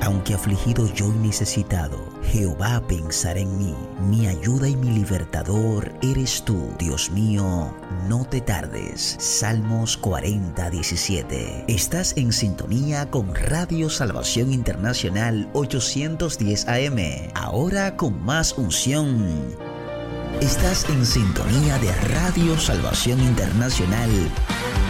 Aunque afligido yo y necesitado, Jehová pensará en mí. Mi ayuda y mi libertador eres tú, Dios mío, no te tardes. Salmos 40:17. Estás en sintonía con Radio Salvación Internacional 810 AM. Ahora con más unción. Estás en sintonía de Radio Salvación Internacional